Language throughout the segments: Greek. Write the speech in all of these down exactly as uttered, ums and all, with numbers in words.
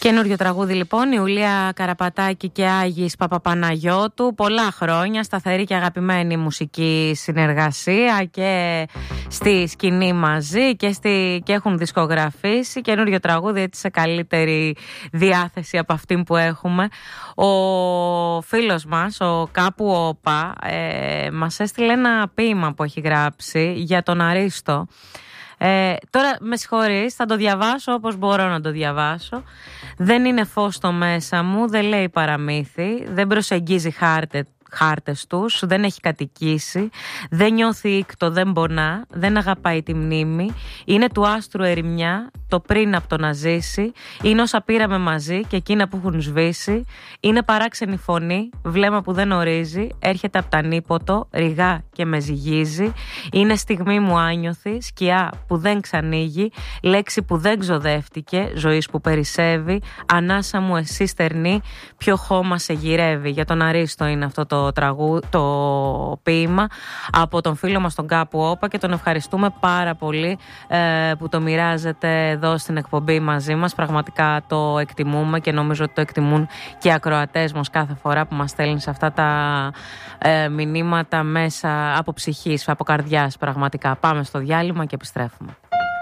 Καινούριο τραγούδι λοιπόν, Ιουλία Καραπατάκη και Άγης Παπαπαναγιώτου. Πολλά χρόνια, σταθερή και αγαπημένη μουσική συνεργασία και στη σκηνή μαζί και, στη... και έχουν δισκογραφήσει. Καινούριο τραγούδι έτσι σε καλύτερη διάθεση από αυτή που έχουμε. Ο φίλος μας, ο Κάπου Όπα, ε, μας έστειλε ένα ποίημα που έχει γράψει για τον Αρίστο. Ε, τώρα με συγχωρείς, θα το διαβάσω όπως μπορώ να το διαβάσω. Δεν είναι φως στο μέσα μου, δεν λέει παραμύθι, δεν προσεγγίζει χάρτε, χάρτες τους, δεν έχει κατοικήσει, δεν νιώθει ήκτο, δεν πονά, δεν αγαπάει τη μνήμη, είναι του άστρου ερημιά, το πριν από το να ζήσει, είναι όσα πήραμε μαζί και εκείνα που έχουν σβήσει, είναι παράξενη φωνή, βλέμμα που δεν ορίζει, έρχεται από τα νήποτο, ρηγά και με ζυγίζει, είναι στιγμή μου άνιωθη, σκιά που δεν ξανοίγει, λέξη που δεν ξοδεύτηκε, ζωής που περισσεύει, ανάσα μου εσύ στερνή, ποιο χώμα σε γυρεύει. Για τον Αρίστο είναι αυτό το τραγούδι, το ποίημα από τον φίλο μας τον Κάπου Όπα, και τον ευχαριστούμε πάρα πολύ ε, που το μοιράζεται εδώ στην εκπομπή μαζί μας. Πραγματικά το εκτιμούμε και νομίζω ότι το εκτιμούν και οι ακροατές μας κάθε φορά που μας στέλνουν σε αυτά τα ε, μηνύματα μέσα από ψυχής, από καρδιάς πραγματικά. Πάμε στο διάλειμμα και επιστρέφουμε.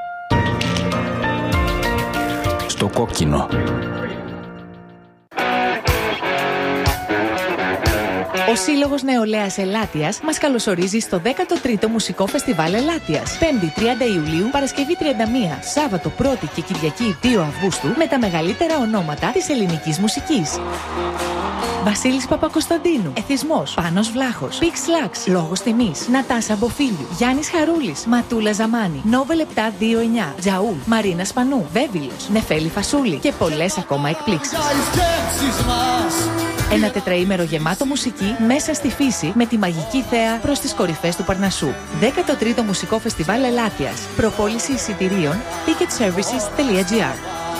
Στο κόκκινο. Ο Σύλλογος Νεολαίας Ελάττιας μας καλωσορίζει στο δέκατο τρίτο Μουσικό Φεστιβάλ Ελάττιας. πέμπτη τριάντα Ιουλίου, Παρασκευή τριάντα μία, Σάββατο πρώτη και Κυριακή δύο Αυγούστου, με τα μεγαλύτερα ονόματα της ελληνικής μουσικής. Βασίλης Παπακοσταντίνου, Εθισμός, Πάνος Βλάχος, Πίξ Λάξ, Λόγος Τιμής, Νατάσα Μποφίλιου, Γιάννης Χαρούλης, Ματούλα Ζαμάνη, Νόβελ επτά δύο εννιά, Τζαούλ, Μαρίνα Σπανού, Βέβυλος, Νεφέλη Φασούλη και πολλές ακόμα εκπλήξεις. Ένα τετραήμερο γεμάτο μουσική μέσα στη φύση, με τη μαγική θέα προς τις κορυφές του Παρνασσού. δέκατο τρίτο Μουσικό Φεστιβάλ Ελάττιας. Προπόληση εισιτηρίων ticket services τελεία gr.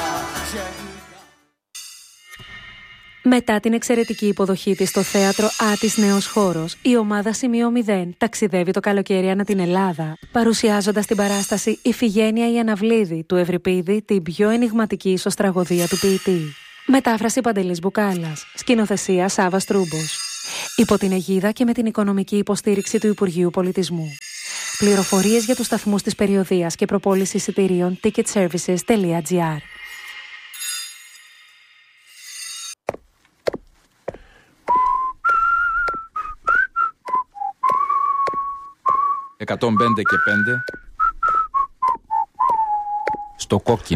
Μετά την εξαιρετική υποδοχή της στο θέατρο Άτης Νέος Χώρος, η ομάδα Σημείο μηδέν ταξιδεύει το καλοκαίρι ανά την Ελλάδα, παρουσιάζοντας την παράσταση «Ιφηγένεια η Αναβλίδη» του Ευρυπίδη, την πιο ενιγματική ισοστραγωδία του ποιητή. Μετάφραση Παντελής Μπουκάλας. Σκηνοθεσία Σάββας Τρούμπος. Υπό την αιγίδα και με την οικονομική υποστήριξη του Υπουργείου Πολιτισμού. Πληροφορίες για τους σταθμούς της περιοδείας και προπόληση εισιτηρίων ticket services τελεία gr. εκατόν πέντε και πέντε στο κόκκινο.